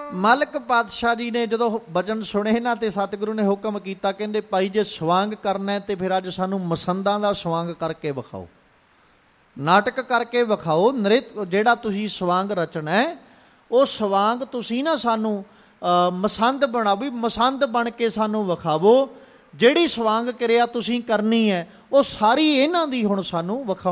ਮਲਕ ਪਾਤਸ਼ਾਹ ਜੀ ਨੇ ਜਦੋਂ ਬਚਨ ਸੁਣੇ ਨਾ ਤੇ ਸਤਿਗੁਰੂ ਨੇ ਹੁਕਮ ਕੀਤਾ, ਕਹਿੰਦੇ ਭਾਈ ਜੇ ਸਵਾਂਗ ਕਰਨਾ ਤੇ ਫਿਰ ਅੱਜ ਸਾਨੂੰ ਮਸੰਦਾਂ ਦਾ ਸਵਾਂਗ ਕਰਕੇ ਵਿਖਾਓ, ਨਾਟਕ ਕਰਕੇ ਵਿਖਾਓ। ਨ੍ਰਿਤ ਜਿਹੜਾ ਤੁਸੀਂ ਸਵਾਂਗ ਰਚਣਾ ਹੈ ਉਹ ਸਵਾਂਗ ਤੁਸੀਂ ਨਾ ਸਾਨੂੰ ਮਸੰਦ ਬਣਾਓ, ਵੀ ਮਸੰਦ ਬਣ ਕੇ ਸਾਨੂੰ ਵਿਖਾਵੋ। ਜਿਹੜੀ ਸਵਾਂਗ ਕਿਰਿਆ ਤੁਸੀਂ ਕਰਨੀ ਹੈ ਉਹ ਸਾਰੀ ਇਹਨਾਂ ਦੀ ਹੁਣ ਸਾਨੂੰ ਵਿਖਾਓ।